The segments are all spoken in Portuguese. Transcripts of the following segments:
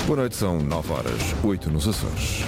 Boa noite, são 9h08 nos Açores.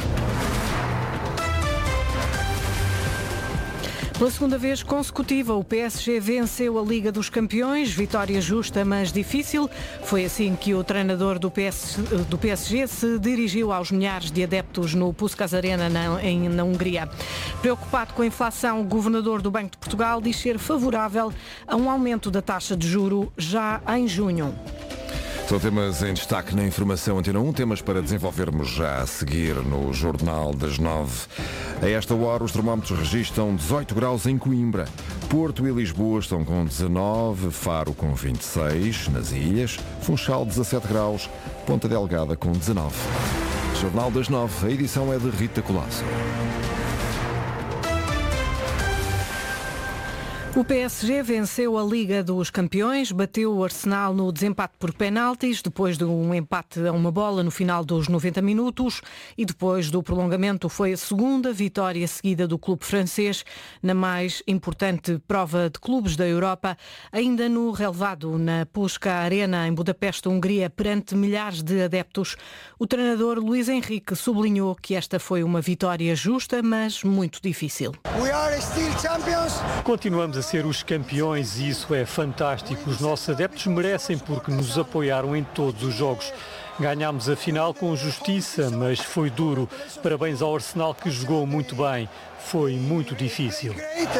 Pela segunda vez consecutiva, o PSG venceu a Liga dos Campeões, vitória justa, mas difícil. Foi assim que o treinador do PSG se dirigiu aos milhares de adeptos no Puskás Arena, na Hungria. Preocupado com a inflação, o governador do Banco de Portugal diz ser favorável a um aumento da taxa de juro já em junho. São temas em destaque na Informação Antena 1, temas para desenvolvermos já a seguir no Jornal das 9. A esta hora os termómetros registram 18 graus em Coimbra. Porto e Lisboa estão com 19, Faro com 26, nas ilhas, Funchal 17 graus, Ponta Delgada com 19. Jornal das 9, a edição é de Rita Colasso. O PSG venceu a Liga dos Campeões, bateu o Arsenal no desempate por penaltis, depois de um empate a uma bola no final dos 90 minutos e depois do prolongamento foi a segunda vitória seguida do clube francês na mais importante prova de clubes da Europa, ainda no relevado na Puskás Arena em Budapeste, Hungria, perante milhares de adeptos. O treinador Luís Henrique sublinhou que esta foi uma vitória justa, mas muito difícil. We are still champions. Continuamos a ser os campeões e isso é fantástico. Os nossos adeptos merecem porque nos apoiaram em todos os jogos. Ganhámos a final com justiça, mas foi duro. Parabéns ao Arsenal que jogou muito bem. Foi muito difícil.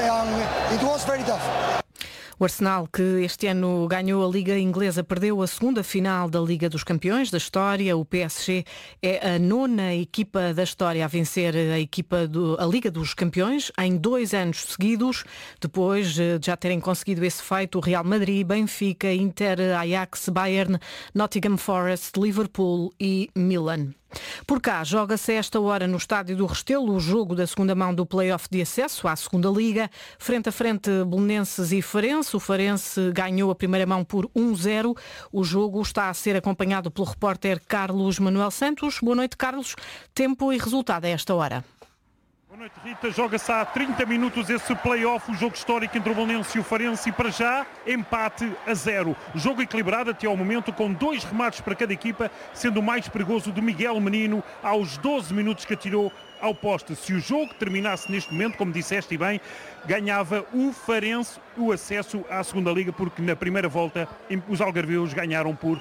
O Arsenal, que este ano ganhou a Liga Inglesa, perdeu a segunda final da Liga dos Campeões da história. O PSG é a nona equipa da história a vencer a Liga dos Campeões em 2 anos seguidos. Depois de já terem conseguido esse feito, o Real Madrid, Benfica, Inter, Ajax, Bayern, Nottingham Forest, Liverpool e Milan. Por cá, joga-se a esta hora no Estádio do Restelo o jogo da segunda mão do play-off de acesso à segunda Liga. Frente a frente, Belenenses e Farense. O Farense ganhou a primeira mão por 1-0. O jogo está a ser acompanhado pelo repórter Carlos Manuel Santos. Boa noite, Carlos. Tempo e resultado a esta hora. Boa noite, Rita. Joga-se há 30 minutos esse play-off, o jogo histórico entre o Belenenses e o Farense, e para já empate a 0. Jogo equilibrado até ao momento, com 2 remates para cada equipa, sendo o mais perigoso de Miguel Menino aos 12 minutos que atirou ao poste. Se o jogo terminasse neste momento, como disseste e bem, ganhava o Farense o acesso à segunda Liga, porque na primeira volta os algarveus ganharam por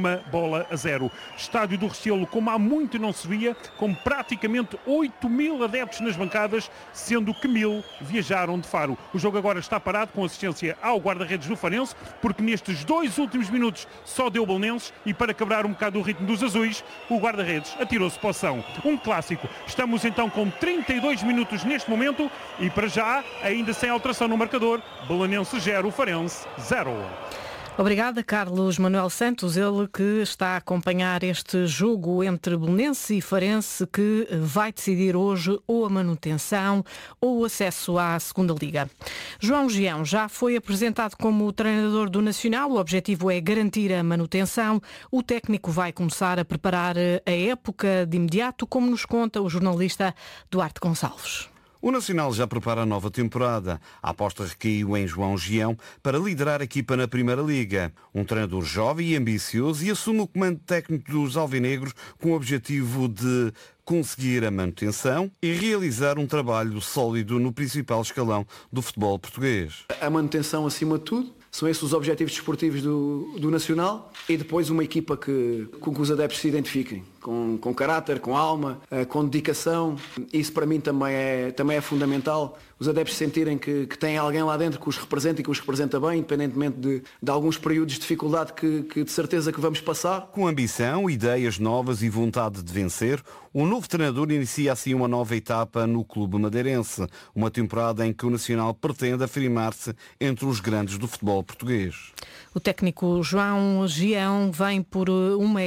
1-0. Estádio do Restelo, como há muito não se via, com praticamente 8.000 adeptos nas bancadas, sendo que 1.000 viajaram de Faro. O jogo agora está parado com assistência ao guarda-redes do Farense, porque nestes 2 últimos minutos só deu Belenenses, e para quebrar um bocado o ritmo dos azuis, o guarda-redes atirou-se para o ação. Um clássico. Estamos então com 32 minutos neste momento e para já, ainda sem alteração no marcador, Belenenses 0, Farense 0. Obrigada, Carlos Manuel Santos, ele que está a acompanhar este jogo entre Belenenses e Farense, que vai decidir hoje ou a manutenção ou o acesso à segunda Liga. João Gião já foi apresentado como treinador do Nacional. O objetivo é garantir a manutenção. O técnico vai começar a preparar a época de imediato, como nos conta o jornalista Duarte Gonçalves. O Nacional já prepara a nova temporada. A aposta recaiu em João Gião para liderar a equipa na Primeira Liga. Um treinador jovem e ambicioso, e assume o comando técnico dos alvinegros com o objetivo de conseguir a manutenção e realizar um trabalho sólido no principal escalão do futebol português. A manutenção acima de tudo. São esses os objetivos desportivos do Nacional, e depois uma equipa com que os adeptos se identifiquem, com caráter, com alma, com dedicação. Isso para mim também é fundamental. Os adeptos sentirem que têm alguém lá dentro que os representa e que os representa bem, independentemente de alguns períodos de dificuldade que de certeza que vamos passar. Com ambição, ideias novas e vontade de vencer, o novo treinador inicia assim uma nova etapa no clube madeirense. Uma temporada em que o Nacional pretende afirmar-se entre os grandes do futebol português. O técnico João Gião vai por uma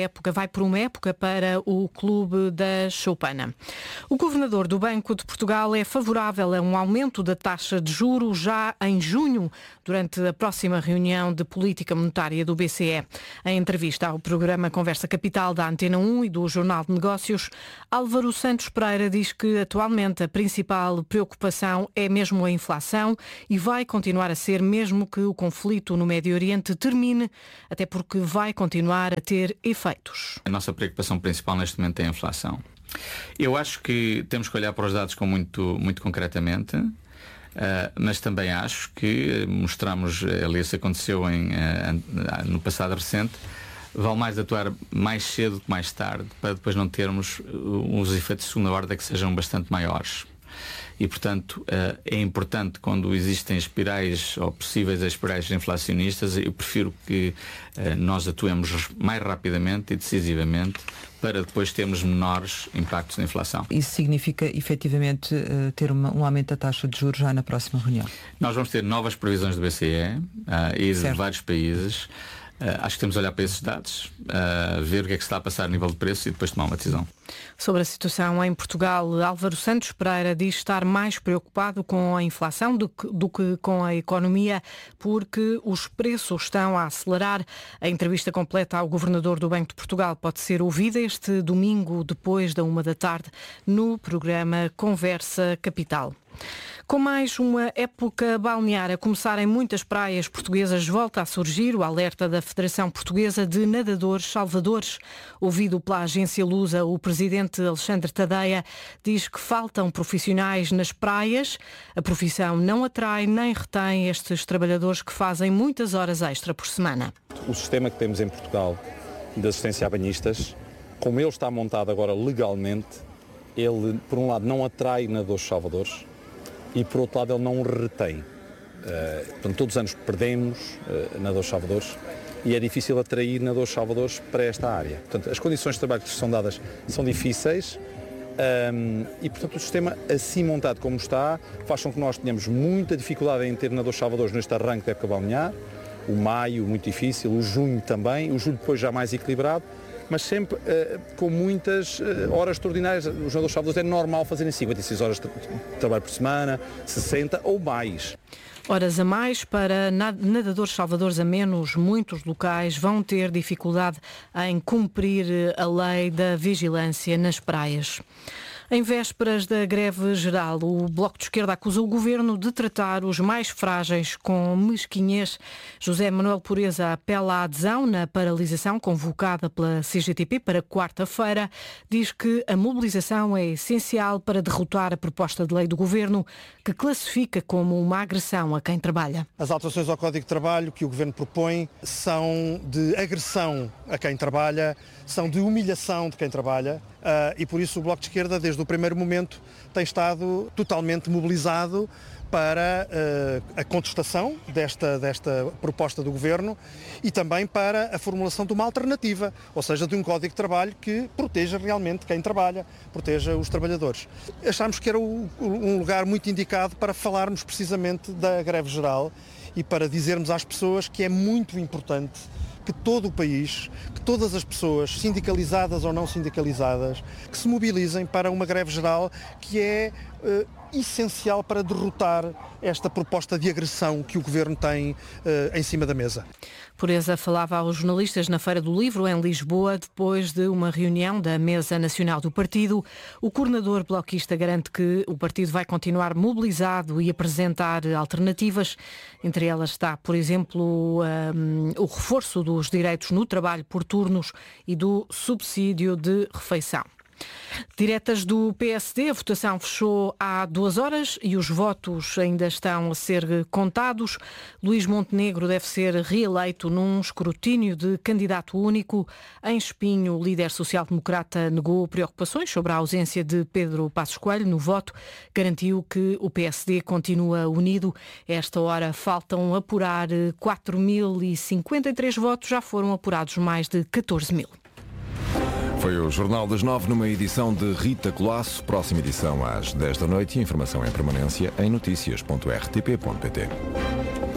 época para o clube da Choupana. O governador do Banco de Portugal é favorável a um aumento da taxa de juros já em junho, durante a próxima reunião de política monetária do BCE. Em entrevista ao programa Conversa Capital da Antena 1 e do Jornal de Negócios, Álvaro Santos Pereira diz que atualmente a principal preocupação é mesmo a inflação, e vai continuar a ser mesmo que o conflito no Médio Oriente termine, até porque vai continuar a ter efeitos. A nossa preocupação principal principal neste momento é a inflação. Eu acho que temos que olhar para os dados com muito concretamente, mas também acho que mostramos, aliás, isso aconteceu no passado recente, vale mais atuar mais cedo que mais tarde, para depois não termos uns efeitos de segunda ordem que sejam bastante maiores. E, portanto, é importante, quando existem espirais ou possíveis espirais inflacionistas, eu prefiro que nós atuemos mais rapidamente e decisivamente para depois termos menores impactos na inflação. Isso significa, efetivamente, ter um aumento da taxa de juros já na próxima reunião? Nós vamos ter novas previsões do BCE e de vários países. Acho que temos de olhar para esses dados, ver o que é que se está a passar a nível de preço e depois tomar uma decisão. Sobre a situação em Portugal, Álvaro Santos Pereira diz estar mais preocupado com a inflação do que com a economia, porque os preços estão a acelerar. A entrevista completa ao Governador do Banco de Portugal pode ser ouvida este domingo, depois da 13h, no programa Conversa Capital. Com mais uma época balnear a começar em muitas praias portuguesas, volta a surgir o alerta da Federação Portuguesa de Nadadores Salvadores. Ouvido pela agência Lusa, o presidente Alexandre Tadeia diz que faltam profissionais nas praias. A profissão não atrai nem retém estes trabalhadores que fazem muitas horas extra por semana. O sistema que temos em Portugal de assistência a banhistas, como ele está montado agora legalmente, ele, por um lado, não atrai nadadores salvadores, e por outro lado ele não retém. Portanto, todos os anos perdemos nadadores salvadores e é difícil atrair nadadores salvadores para esta área. Portanto, as condições de trabalho que são dadas são difíceis e, portanto, o sistema assim montado como está faz com que nós tenhamos muita dificuldade em ter nadadores salvadores neste arranque da época balnear. O maio muito difícil, o junho também, o julho depois já mais equilibrado, mas sempre com muitas horas extraordinárias. Os nadadores salvadores é normal fazerem 56 horas de trabalho por semana, 60 ou mais. Horas a mais para nadadores salvadores a menos. Muitos locais vão ter dificuldade em cumprir a lei da vigilância nas praias. Em vésperas da greve geral, o Bloco de Esquerda acusa o Governo de tratar os mais frágeis com mesquinhez. José Manuel Pureza apela à adesão na paralisação convocada pela CGTP para quarta-feira. Diz que a mobilização é essencial para derrotar a proposta de lei do Governo, que classifica como uma agressão a quem trabalha. As alterações ao Código de Trabalho que o Governo propõe são de agressão a quem trabalha, são de humilhação de quem trabalha. E por isso o Bloco de Esquerda, desde o primeiro momento, tem estado totalmente mobilizado para a contestação desta proposta do Governo e também para a formulação de uma alternativa, ou seja, de um Código de Trabalho que proteja realmente quem trabalha, proteja os trabalhadores. Achámos que era um lugar muito indicado para falarmos precisamente da greve geral e para dizermos às pessoas que é muito importante que todo o país, que todas as pessoas, sindicalizadas ou não sindicalizadas, que se mobilizem para uma greve geral que é essencial para derrotar esta proposta de agressão que o Governo tem em cima da mesa. Pureza falava aos jornalistas na Feira do Livro, em Lisboa, depois de uma reunião da Mesa Nacional do Partido. O coordenador bloquista garante que o partido vai continuar mobilizado e apresentar alternativas. Entre elas está, por exemplo, o reforço dos direitos no trabalho por turnos e do subsídio de refeição. Diretas do PSD, a votação fechou há 2 horas e os votos ainda estão a ser contados. Luís Montenegro deve ser reeleito num escrutínio de candidato único. Em Espinho, o líder social-democrata negou preocupações sobre a ausência de Pedro Passos Coelho no voto. Garantiu que o PSD continua unido. A esta hora faltam apurar 4.053 votos, já foram apurados mais de 14.000. Foi o Jornal das 9 numa edição de Rita Colasso. Próxima edição às 10 da noite e informação em permanência em noticias.rtp.pt.